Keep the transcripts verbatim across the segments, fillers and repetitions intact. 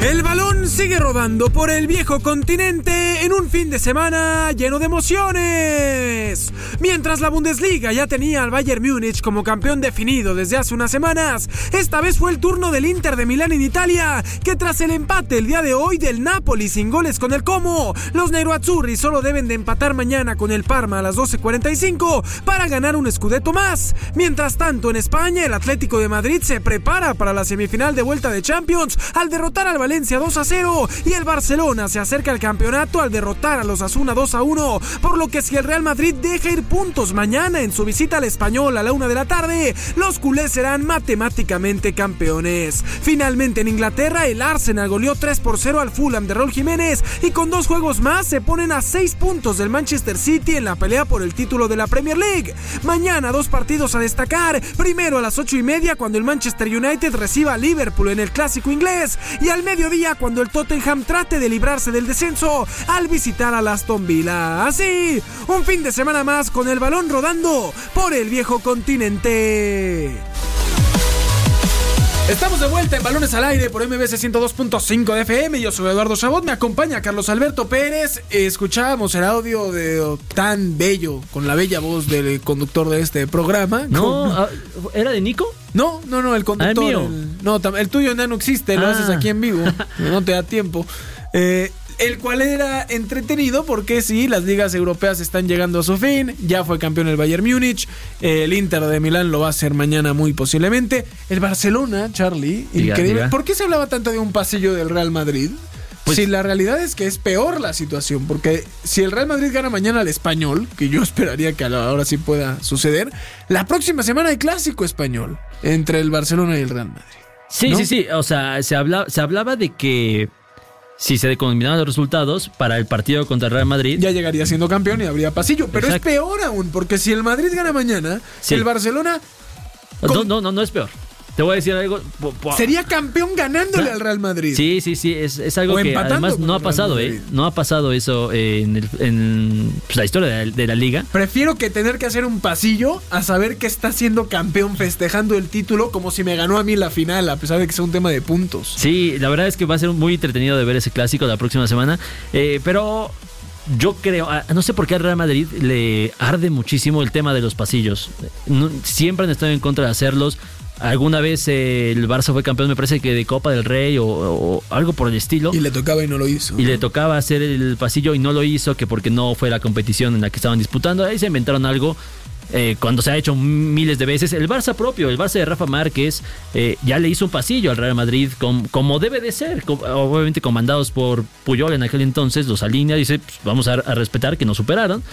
El balón sigue rodando por el viejo continente en un fin de semana lleno de emociones. Mientras la Bundesliga ya tenía al Bayern Múnich como campeón definido desde hace unas semanas, esta vez fue el turno del Inter de Milán en Italia, que tras el empate el día de hoy del Napoli sin goles con el Como, los nerazzurri solo deben de empatar mañana con el Parma a las doce cuarenta y cinco para ganar un scudetto más. Mientras tanto, en España, el Atlético de Madrid se prepara para la semifinal de vuelta de Champions al derrotar al Valencia dos a cero, y el Barcelona se acerca al campeonato al derrotar a los Osasuna dos a uno, por lo que si el Real Madrid deja ir puntos mañana en su visita al Español a la una de la tarde, los culés serán matemáticamente campeones. Finalmente en Inglaterra, el Arsenal goleó tres por cero al Fulham de Raúl Jiménez, y con dos juegos más se ponen a seis puntos del Manchester City en la pelea por el título de la Premier League. Mañana dos partidos a destacar, primero a las ocho y media cuando el Manchester United reciba a Liverpool en el clásico inglés, y al mediodía cuando el Tottenham trate de librarse del descenso al visitar al Aston Villa. Así, un fin de semana más con el balón rodando por el viejo continente. Estamos de vuelta en Balones al Aire por M B C ciento dos punto cinco de F M. Yo soy Eduardo Chabot, me acompaña Carlos Alberto Pérez. Escuchábamos el audio de tan bello, con la bella voz del conductor de este programa. No, con... ¿era de Nico? No, no, no, el conductor. Ah, ¿el mío? El, no, el tuyo ya no existe, lo ah. haces aquí en vivo. No te da tiempo. Eh... El cual era entretenido porque sí, las ligas europeas están llegando a su fin. Ya fue campeón el Bayern Múnich. El Inter de Milán lo va a hacer mañana muy posiblemente. El Barcelona, Charlie, diga, increíble. Diga. ¿Por qué se hablaba tanto de un pasillo del Real Madrid? Pues, si la realidad es que es peor la situación, porque si el Real Madrid gana mañana al Español, que yo esperaría que ahora sí pueda suceder, la próxima semana hay clásico español entre el Barcelona y el Real Madrid. Sí, ¿no? sí, sí. O sea, se habla, se hablaba de que si se combinaban los resultados para el partido contra el Real Madrid, ya llegaría siendo campeón y habría pasillo. Pero exacto, es peor aún, porque si el Madrid gana mañana, sí, el Barcelona... Con... No, no, no, no es peor. Te voy a decir algo. Sería campeón ganándole al Real Madrid. Sí, sí, sí. Es, es algo que además no ha pasado, ¿eh? No ha pasado eso en, el, en pues, la historia de la, de la liga. Prefiero que tener que hacer un pasillo a saber que está siendo campeón festejando el título como si me ganó a mí la final, a pesar de que sea un tema de puntos. Sí, la verdad es que va a ser muy entretenido de ver ese clásico la próxima semana. Eh, pero yo creo, no sé por qué al Real Madrid le arde muchísimo el tema de los pasillos. No, siempre han estado en contra de hacerlos. Alguna vez eh, el Barça fue campeón, me parece que de Copa del Rey o, o algo por el estilo. Y le tocaba y no lo hizo. Y ¿no? le tocaba hacer el pasillo y no lo hizo, que porque no fue la competición en la que estaban disputando. Ahí se inventaron algo eh, cuando se ha hecho miles de veces. El Barça propio, el Barça de Rafa Márquez, eh, ya le hizo un pasillo al Real Madrid com, como debe de ser. Com, obviamente comandados por Puyol en aquel entonces, los alinea y dice, pues, vamos a, a respetar que nos superaron.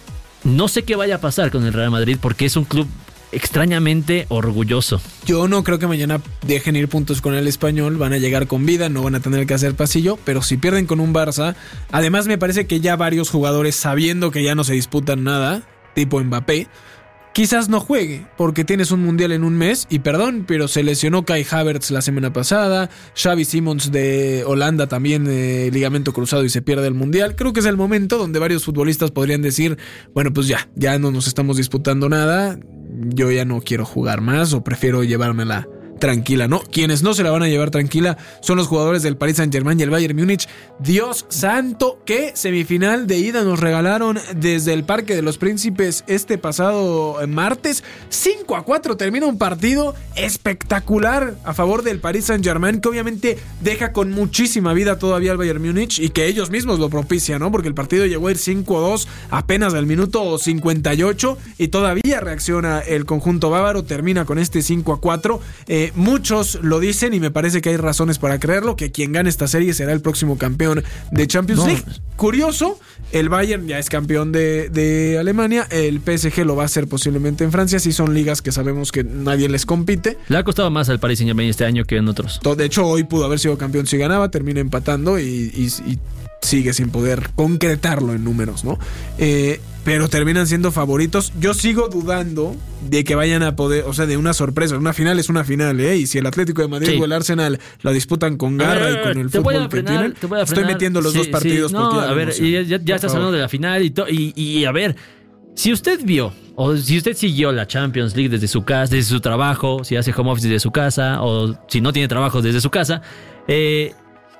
No sé qué vaya a pasar con el Real Madrid porque es un club extrañamente orgulloso. Yo no creo que mañana dejen ir puntos con el Español, van a llegar con vida, no van a tener que hacer pasillo, pero si pierden con un Barça, además me parece que ya varios jugadores, sabiendo que ya no se disputan nada, tipo Mbappé, quizás no juegue, porque tienes un mundial en un mes, y perdón, pero se lesionó Kai Havertz la semana pasada, Xavi Simons de Holanda también de ligamento cruzado y se pierde el mundial. Creo que es el momento donde varios futbolistas podrían decir, bueno, pues ya, ya no nos estamos disputando nada, yo ya no quiero jugar más o prefiero llevármela tranquila, ¿no? Quienes no se la van a llevar tranquila son los jugadores del Paris Saint-Germain y el Bayern Múnich. Dios santo, qué semifinal de ida nos regalaron desde el Parque de los Príncipes este pasado martes. cinco a cuatro termina un partido espectacular a favor del Paris Saint-Germain, que obviamente deja con muchísima vida todavía al Bayern Múnich y que ellos mismos lo propician, ¿no? Porque el partido llegó a ir cinco a dos apenas al minuto cincuenta y ocho y todavía reacciona el conjunto bávaro, termina con este cinco a cuatro. Eh, Muchos lo dicen y me parece que hay razones para creerlo, que quien gane esta serie será el próximo campeón de Champions no. League. Curioso, el Bayern ya es campeón de, de Alemania, el P S G lo va a hacer posiblemente en Francia, sí son ligas que sabemos que nadie les compite. Le ha costado más al Paris Saint-Germain este año que en otros. De hecho, hoy pudo haber sido campeón si ganaba, termina empatando y, y, y sigue sin poder concretarlo en números, ¿no? Eh, pero terminan siendo favoritos. Yo sigo dudando de que vayan a poder, o sea, de una sorpresa. Una final es una final, ¿eh? Y si el Atlético de Madrid sí. o el Arsenal lo disputan con garra ver, y con el fútbol que frenar, tienen, estoy metiendo los sí, dos partidos. Sí. No, porque a ver, ya, ya, ya estás hablando de la final y, to, y, y a ver, si usted vio o si usted siguió la Champions League desde su casa, desde su trabajo, si hace home office desde su casa o si no tiene trabajo desde su casa, eh,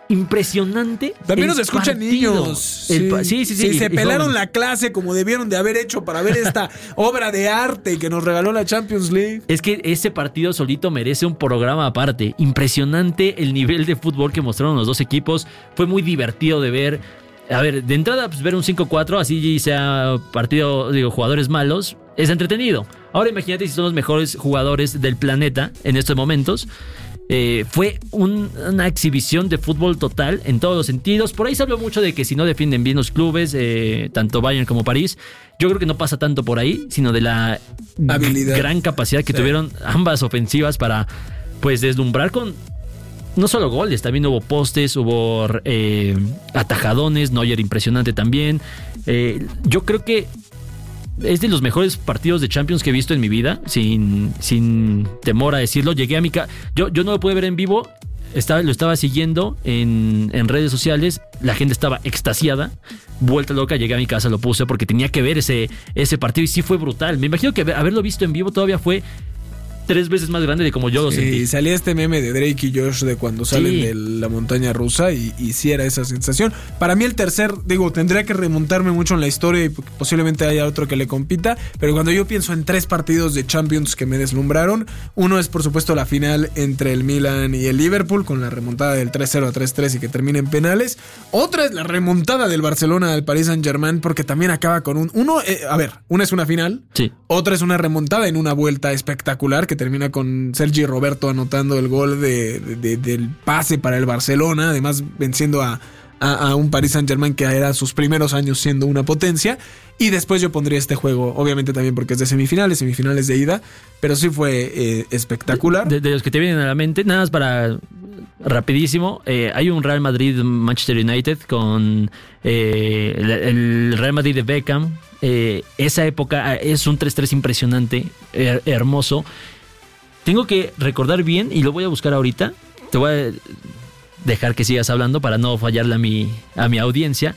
impresionante. También nos escuchan partido. niños. El pa- sí, sí, sí. sí y- se y pelaron joven. la clase como debieron de haber hecho para ver esta obra de arte que nos regaló la Champions League. Es que ese partido solito merece un programa aparte. Impresionante el nivel de fútbol que mostraron los dos equipos. Fue muy divertido de ver. A ver, de entrada, pues ver un cinco cuatro, así sea partido, digo, jugadores malos, es entretenido. Ahora imagínate si son los mejores jugadores del planeta en estos momentos. Eh, fue un, una exhibición de fútbol total en todos los sentidos. Por ahí se habló mucho de que si no defienden bien los clubes, eh, tanto Bayern como París, yo creo que no pasa tanto por ahí, sino de la Habilidad. g- gran capacidad que Sí. tuvieron ambas ofensivas para, pues, deslumbrar con no solo goles, también hubo postes, hubo eh, atajadones, Neuer impresionante también. Eh, yo creo que es de los mejores partidos de Champions que he visto en mi vida, sin, sin temor a decirlo. Llegué a mi casa, yo, yo no lo pude ver en vivo, estaba, lo estaba siguiendo en, en redes sociales, la gente estaba extasiada, vuelta loca, llegué a mi casa, lo puse porque tenía que ver ese, ese partido y sí fue brutal. Me imagino que haberlo visto en vivo todavía fue tres veces más grande de como yo lo Sí, sentí. salía este meme de Drake y Josh de cuando salen Sí. de la montaña rusa y, y sí era esa sensación. Para mí el tercer, digo, tendría que remontarme mucho en la historia y posiblemente haya otro que le compita, pero cuando yo pienso en tres partidos de Champions que me deslumbraron, uno es por supuesto la final entre el Milan y el Liverpool con la remontada del tres cero a tres tres y que termina en penales. Otra es la remontada del Barcelona al Paris Saint-Germain porque también acaba con un... Uno, eh, a ver, una es una final, Sí. otra es una remontada en una vuelta espectacular que termina con Sergi Roberto anotando el gol de, de- de- del pase para el Barcelona, además venciendo a, a, a un Paris Saint-Germain que era sus primeros años siendo una potencia. Y después yo pondría este juego, obviamente también porque es de semifinales, semifinales de ida, pero sí fue eh, espectacular. De, de los que te vienen a la mente, nada más para rapidísimo, eh, hay un Real Madrid-Manchester United con eh, el, el Real Madrid de Beckham. Eh, esa época es un tres tres impresionante, her- hermoso. Tengo que recordar bien y lo voy a buscar ahorita. Te voy a dejar que sigas hablando para no fallarle a mi, a mi audiencia.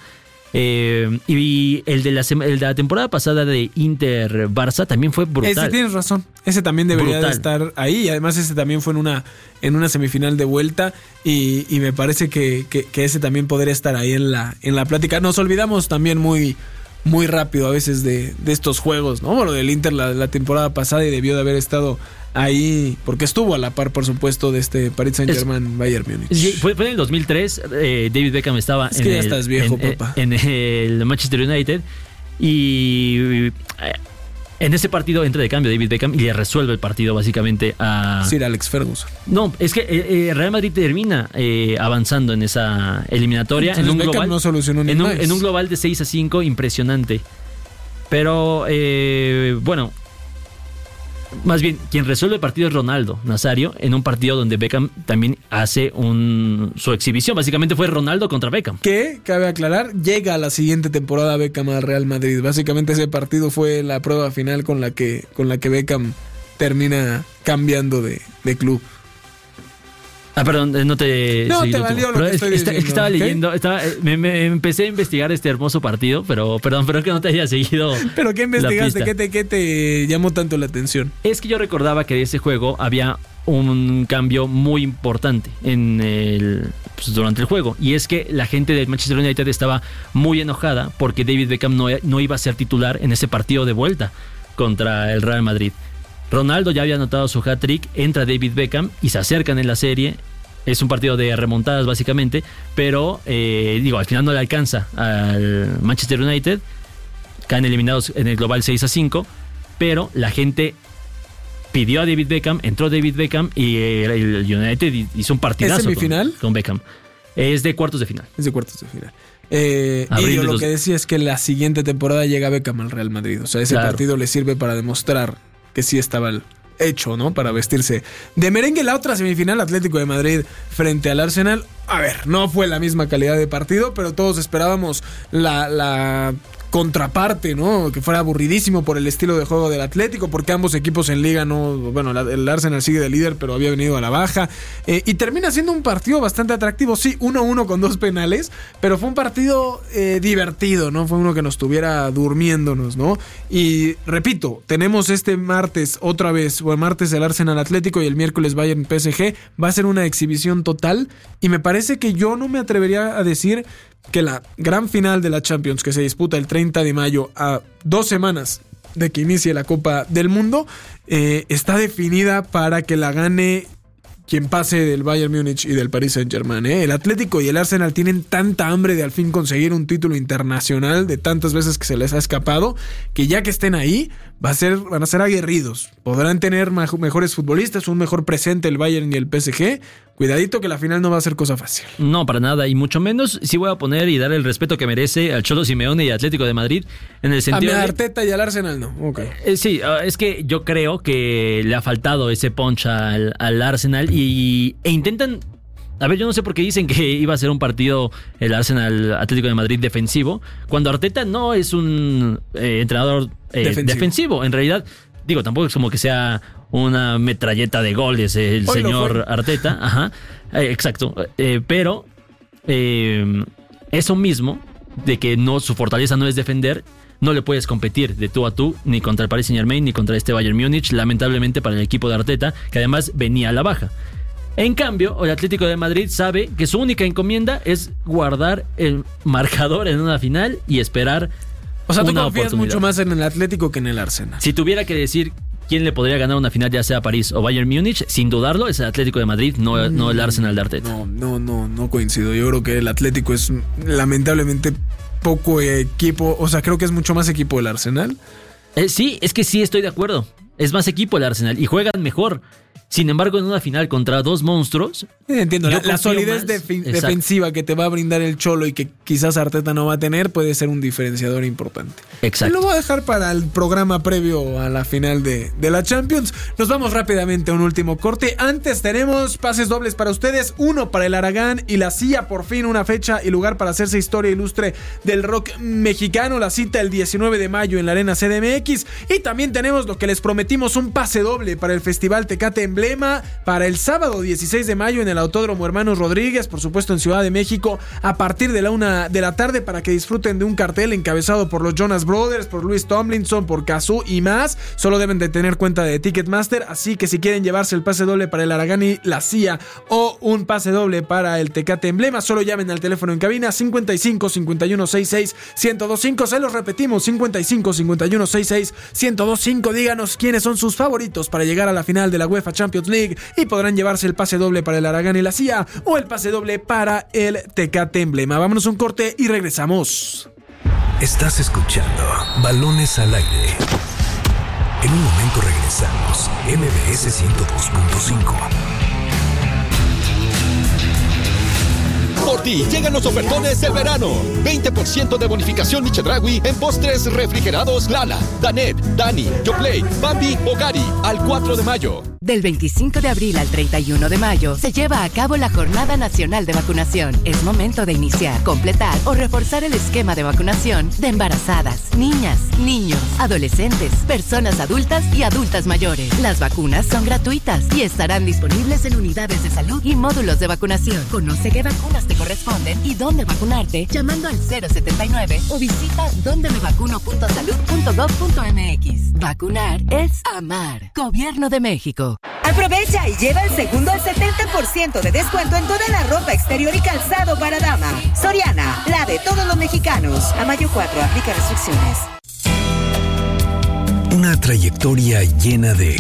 Eh, y el de, la, sema- el de la temporada pasada de Inter-Barça también fue brutal. Ese tienes razón. Ese también debería Brutal. de estar ahí. Y además ese también fue en una, en una semifinal de vuelta. Y, y me parece que, que, que ese también podría estar ahí en la, en la plática. Nos olvidamos también muy, muy rápido a veces de, de estos juegos, ¿no? Lo del Inter la, la temporada pasada y debió de haber estado ahí, porque estuvo a la par, por supuesto, de este Paris Saint-Germain Bayern Múnich. Sí, fue, fue en el dos mil tres, eh, David Beckham estaba Es en, que ya el, estás viejo, en, papá. en el Manchester United y eh, en ese partido entra de cambio David Beckham y le resuelve el partido básicamente a... Sir Alex Ferguson. No, es que eh, eh, Real Madrid termina eh, avanzando en esa eliminatoria en Entonces un, Beckham global, no solucionó ni en, un, más. en un global de seis a cinco impresionante. Pero eh, bueno, más bien, quien resuelve el partido es Ronaldo Nazario, en un partido donde Beckham también hace un, su exhibición. Básicamente fue Ronaldo contra Beckham. Que, cabe aclarar, llega a la siguiente temporada Beckham al Real Madrid. Básicamente ese partido fue la prueba final con la que, con la que Beckham termina cambiando de, de club. Ah, perdón, eh, no te... No, seguí te lo valió último. lo que Pero estoy es, es que diciendo, estaba ¿ok? leyendo, estaba, eh, me, me empecé a investigar este hermoso partido, pero perdón, pero que no te haya seguido. ¿Pero qué la investigaste? pista. ¿Qué te, ¿Qué te llamó tanto la atención? Es que yo recordaba que de ese juego había un cambio muy importante en el, pues, durante el juego. Y es que la gente del Manchester United estaba muy enojada porque David Beckham no, no iba a ser titular en ese partido de vuelta contra el Real Madrid. Ronaldo ya había anotado su hat-trick, entra David Beckham y se acercan en la serie. Es un partido de remontadas básicamente, pero eh, digo, al final no le alcanza al Manchester United. Caen eliminados en el global seis a cinco, pero la gente pidió a David Beckham, entró David Beckham y el, el United hizo un partidazo. ¿Es semifinal? Con, con Beckham. Es de cuartos de final. Es de cuartos de final. Eh, Abril y yo de lo dos- que decía es que la siguiente temporada llega Beckham al Real Madrid. O sea, ese Claro. partido le sirve para demostrar que sí estaba el hecho, ¿no? Para vestirse de merengue. La otra semifinal, Atlético de Madrid frente al Arsenal. A ver, no fue la misma calidad de partido, pero todos esperábamos la, la contraparte, ¿no? Que fuera aburridísimo por el estilo de juego del Atlético, porque ambos equipos en liga no, bueno, el Arsenal sigue de líder, pero había venido a la baja, eh, y termina siendo un partido bastante atractivo, sí, uno uno con dos penales, pero fue un partido eh, divertido, ¿no? Fue uno que nos tuviera durmiéndonos, ¿no? Y repito, tenemos este martes otra vez, o el martes el Arsenal Atlético y el miércoles Bayern P S G, va a ser una exhibición total, y me parece que yo no me atrevería a decir que la gran final de la Champions, que se disputa el treinta de mayo a dos semanas de que inicie la Copa del Mundo, eh, está definida para que la gane quien pase del Bayern Múnich y del Paris Saint-Germain. ¿eh? El Atlético y el Arsenal tienen tanta hambre de al fin conseguir un título internacional de tantas veces que se les ha escapado, que ya que estén ahí, va a ser, van a ser aguerridos. Podrán tener mejores futbolistas, un mejor presente el Bayern y el P S G. Cuidadito que la final no va a ser cosa fácil. No, para nada, y mucho menos si voy a poner y dar el respeto que merece al Cholo Simeone y Atlético de Madrid en el sentido a de... Arteta y al Arsenal no, ok. Eh, sí, uh, es que yo creo que le ha faltado ese punch al, al Arsenal y, e intentan... A ver, yo no sé por qué dicen que iba a ser un partido el Arsenal Atlético de Madrid defensivo, cuando Arteta no es un eh, entrenador eh, defensivo. defensivo. En realidad, digo, tampoco es como que sea una metralleta de goles el Hoy señor Arteta. Ajá, eh, exacto. Eh, pero eh, eso mismo, de que no su fortaleza no es defender, no le puedes competir de tú a tú ni contra el Paris Saint-Germain ni contra este Bayern Múnich, lamentablemente para el equipo de Arteta, que además venía a la baja. En cambio, el Atlético de Madrid sabe que su única encomienda es guardar el marcador en una final y esperar. O sea, tú confías mucho más en el Atlético que en el Arsenal. Si tuviera que decir quién le podría ganar una final, ya sea París o Bayern Múnich, sin dudarlo, es el Atlético de Madrid, no, no, no el Arsenal de Arteta. No, no, no, no coincido. Yo creo que el Atlético es lamentablemente poco equipo. O sea, creo que es mucho más equipo el Arsenal. Eh, sí, es que sí estoy de acuerdo. Es más equipo el Arsenal y juegan mejor. Sin embargo, en una final contra dos monstruos... Entiendo, la, la solidez defi- defensiva que te va a brindar el Cholo y que quizás Arteta no va a tener puede ser un diferenciador importante. Exacto. Y lo voy a dejar para el programa previo a la final de, de la Champions. Nos vamos rápidamente a un último corte. Antes tenemos pases dobles para ustedes. Uno para el Aragán y la C I A, por fin una fecha y lugar para hacerse historia ilustre del rock mexicano. La cita el diecinueve de mayo en la Arena C D M X. Y también tenemos lo que les prometimos, un pase doble para el Festival Tecate Emblema para el sábado dieciséis de mayo en el Autódromo Hermanos Rodríguez, por supuesto en Ciudad de México, a partir de la una de la tarde, para que disfruten de un cartel encabezado por los Jonas Brothers, por Luis Tomlinson, por Cazzu y más. Solo deben de tener cuenta de Ticketmaster, así que si quieren llevarse el pase doble para el Aragán y la C I A o un pase doble para el Tecate Emblema, solo llamen al teléfono en cabina cincuenta y cinco, cincuenta y uno, sesenta y seis, ciento veinticinco. Se los repetimos, cincuenta y cinco, cincuenta y uno, sesenta y seis, ciento veinticinco. Díganos quiénes son sus favoritos para llegar a la final de la UEFA Champions League y podrán llevarse el pase doble para el Aragán y la C I A o el pase doble para el Tecate Emblema. Vámonos a un corte y regresamos. Estás escuchando Balones al Aire. En un momento regresamos. M B S ciento dos punto cinco. Por ti llegan los ofertones del verano. veinte por ciento de bonificación Michedragui en postres refrigerados Lala, Danet, Dani, Yoplait, Bambi o Gari al cuatro de mayo. Del veinticinco de abril al treinta y uno de mayo se lleva a cabo la Jornada Nacional de Vacunación. Es momento de iniciar, completar o reforzar el esquema de vacunación de embarazadas, niñas, niños, adolescentes, personas adultas y adultas mayores. Las vacunas son gratuitas y estarán disponibles en unidades de salud y módulos de vacunación. Conoce qué vacunas te corresponden y dónde vacunarte llamando al cero setenta y nueve o visita donde me vacuno punto salud punto gov punto m x. Vacunar es amar. Gobierno de México. Aprovecha y lleva el segundo al setenta por ciento de descuento en toda la ropa exterior y calzado para dama. Soriana, la de todos los mexicanos. A mayo cuatro, aplica restricciones. Una trayectoria llena de